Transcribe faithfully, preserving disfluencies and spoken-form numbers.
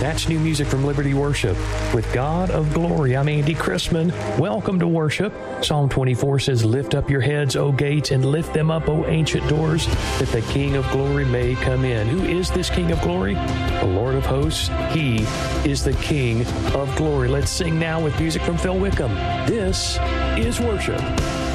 That's new music from Liberty Worship with God of Glory. I'm Andy Chrisman. Welcome to worship. Psalm twenty-four says, "Lift up your heads, O gates, and lift them up, O ancient doors, that the King of Glory may come in." Who is this King of Glory? The Lord of hosts. He is the King of Glory. Let's sing now with music from Phil Wickham. This is worship.